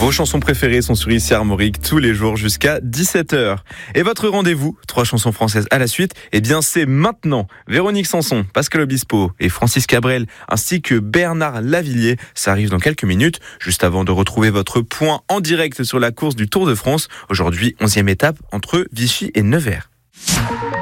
Vos chansons préférées sont sur Ici Armorique tous les jours jusqu'à 17h. Et votre rendez-vous, 3 chansons françaises à la suite, eh bien c'est maintenant. Véronique Sanson, Pascal Obispo et Francis Cabrel, ainsi que Bernard Lavilliers. Ça arrive dans quelques minutes, juste avant de retrouver votre point en direct sur la course du Tour de France. Aujourd'hui, 11e étape entre Vichy et Nevers.